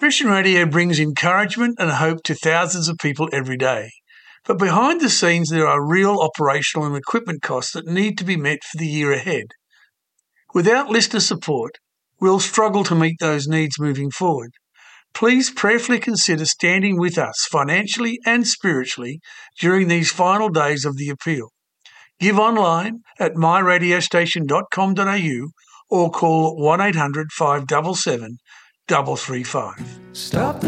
Christian radio brings encouragement and hope to thousands of people every day. But behind the scenes, there are real operational and equipment costs that need to be met for the year ahead. Without listener support, we'll struggle to meet those needs moving forward. Please prayerfully consider standing with us financially and spiritually during these final days of the appeal. Give online at myradiostation.com.au or call 1800 577 335. Stop